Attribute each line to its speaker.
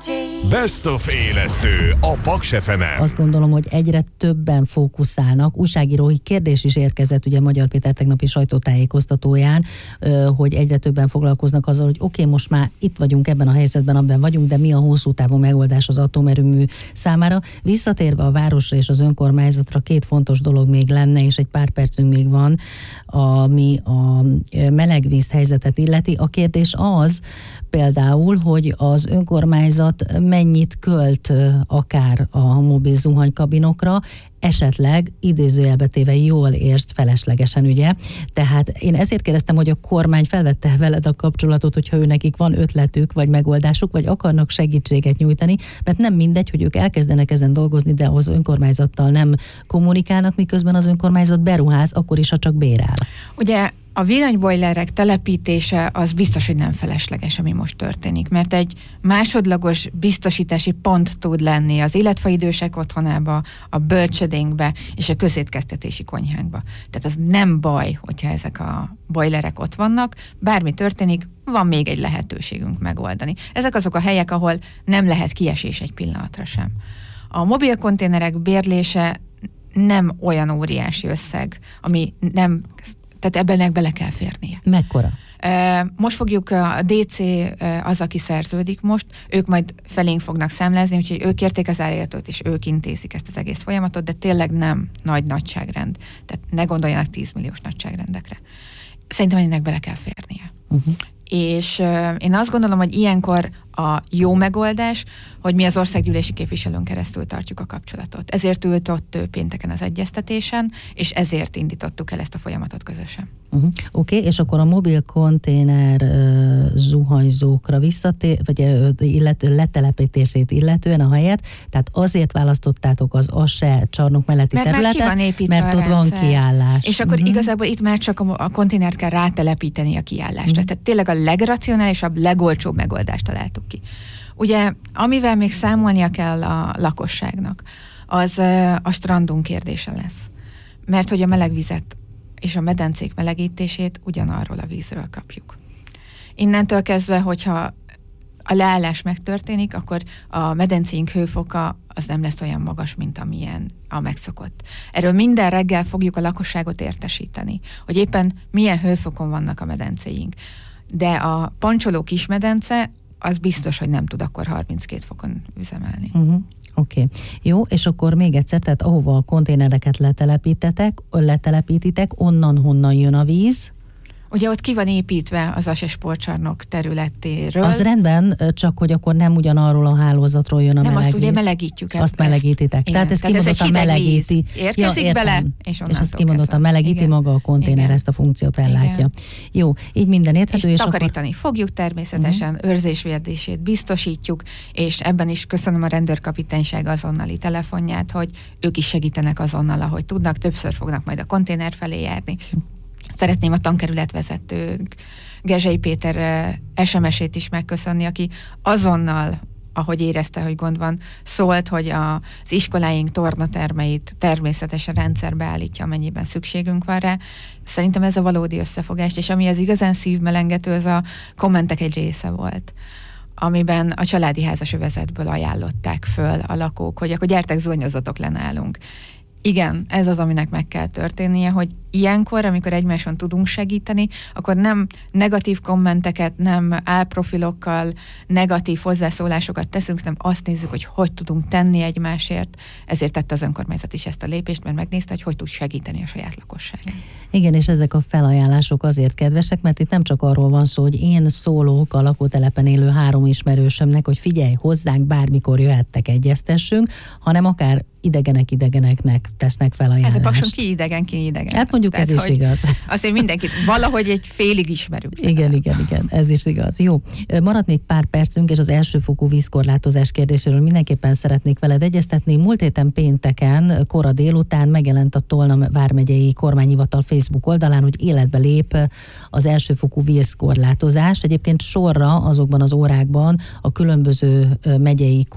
Speaker 1: Best of élesztő a Paks FM-en.
Speaker 2: Azt gondolom, hogy egyre többen fókuszálnak. Újságírói kérdés is érkezett ugye Magyar Péter tegnapi sajtótájékoztatóján, hogy egyre többen foglalkoznak azzal, hogy oké, most már itt vagyunk ebben a helyzetben, abban vagyunk, de mi a hosszú távú megoldás az atomerőmű számára. Visszatérve a városra és az önkormányzatra, két fontos dolog még lenne, és egy pár percünk még van, ami a melegvíz helyzetet illeti. A kérdés az például, hogy az önkormányzat mennyit költ akár a mobil zuhanykabinokra, esetleg idézőjelbe téve jól értsd feleslegesen, ugye? Tehát én ezért kérdeztem, hogy a kormány felvette veled a kapcsolatot, hogyha ő nekik van ötletük, vagy megoldásuk, vagy akarnak segítséget nyújtani, mert nem mindegy, hogy ők elkezdenek ezen dolgozni, de az önkormányzattal nem kommunikálnak, miközben az önkormányzat beruház, akkor is, ha csak bérel.
Speaker 3: Ugye a villanybojlerek telepítése az biztos, hogy nem felesleges, ami most történik, mert egy másodlagos biztosítási pont tud lenni az életfaidősek otthonába, a bölcsödénkbe és a közétkeztetési konyhánkba. Tehát az nem baj, hogyha ezek a bojlerek ott vannak, bármi történik, van még egy lehetőségünk megoldani. Ezek azok a helyek, ahol nem lehet kiesés egy pillanatra sem. A mobil konténerek bérlése nem olyan óriási összeg, ami nem... Tehát ebben bele kell férnie.
Speaker 2: Mekkora?
Speaker 3: Most fogjuk, a DC az, aki szerződik most, ők majd felénk fognak számlázni, úgyhogy ők kérték az áriratot, és ők intézik ezt az egész folyamatot, de tényleg nem nagy nagyságrend. Tehát ne gondoljanak 10 milliós nagyságrendekre. Szerintem ennek bele kell férnie. És én azt gondolom, hogy ilyenkor a jó megoldás, hogy mi az országgyűlési képviselőn keresztül tartjuk a kapcsolatot. Ezért ült ott pénteken az egyeztetésen, és ezért indítottuk el ezt a folyamatot közösen.
Speaker 2: Oké, és akkor a mobil konténer zuhanyzókra letelepítését illetően a helyet, tehát azért választottátok az ASE csarnok melletti területet, mert ott van kiállás.
Speaker 3: És akkor igazából itt már csak a konténert kell rátelepíteni a kiállásra. Tehát tényleg a legracionálisabb, legolcsóbb megoldást találtuk ki. Ugye, amivel még számolnia kell a lakosságnak, az a strandunk kérdése lesz. Mert hogy a melegvizet és a medencék melegítését ugyanarról a vízről kapjuk. Innentől kezdve, hogyha a leállás megtörténik, akkor a medencénk hőfoka az nem lesz olyan magas, mint amilyen a megszokott. Erről minden reggel fogjuk a lakosságot értesíteni, hogy éppen milyen hőfokon vannak a medencéink. De a Pancsoló kismedence az biztos, hogy nem tud akkor 32 fokon üzemelni.
Speaker 2: Oké. Jó, és akkor még egyszer, tehát ahova a konténereket letelepítitek, onnan-honnan jön a víz?
Speaker 3: Ugye ott ki van építve az ASE sportcsarnok területéről.
Speaker 2: Az rendben, csak hogy akkor nem ugyanarról a hálózatról jön a melegvíz.
Speaker 3: Nem, azt ugye melegítjük.
Speaker 2: Azt melegítitek. Tehát ez kimondottan melegíti.
Speaker 3: Érkezik bele, és
Speaker 2: ezt kimondottan melegíti, igen. Maga a konténer, ezt a funkciót ellátja. Igen. Jó, így minden érthető.
Speaker 3: És takarítani akkor... fogjuk természetesen, őrzésvédését biztosítjuk, és ebben is köszönöm a rendőrkapitányság azonnali telefonját, hogy ők is segítenek azonnal, ahogy tudnak, többször fognak majd a konténer felé járni. Szeretném a tankerületvezetőnk Gezsei Péter SMS-ét is megköszönni, aki azonnal, ahogy érezte, hogy gond van, szólt, hogy az iskoláink tornatermeit természetesen rendszerbe állítja, amennyiben szükségünk van rá. Szerintem ez a valódi összefogás, és ami az igazán szívmelengető, az a kommentek egy része volt, amiben a családi házasövezetből ajánlották föl a lakók, hogy akkor gyertek, zuhanyozatok le nálunk. Igen, ez az, aminek meg kell történnie, hogy ilyenkor, amikor egymáson tudunk segíteni, akkor nem negatív kommenteket, nem álprofilokkal, negatív hozzászólásokat teszünk, nem azt nézzük, hogy tudunk tenni egymásért. Ezért tette az önkormányzat is ezt a lépést, mert megnézte, hogy tud segíteni a saját lakosságnak.
Speaker 2: Igen, és ezek a felajánlások azért kedvesek, mert itt nem csak arról van szó, hogy én szólok a lakótelepen élő 3 ismerősömnek, hogy figyelj, hozzánk bármikor jöhettek, egyeztessünk, hanem akár idegeneknek tesznek felajánlást.
Speaker 3: Hát de Pakson ki idegen.
Speaker 2: Hát mondjuk ez is igaz.
Speaker 3: Azért mindenkit valahogy egy félig ismerünk.
Speaker 2: Igen, ez is igaz. Jó, maradt még pár percünk, és az elsőfokú vízkorlátozás kérdéséről mindenképpen szeretnék veled egyeztetni. Múlt héten pénteken, kora délután megjelent a Tolna vármegyei kormányhivatal Facebook oldalán, hogy életbe lép az elsőfokú vízkorlátozás. Egyébként sorra azokban az órákban a különböző megyei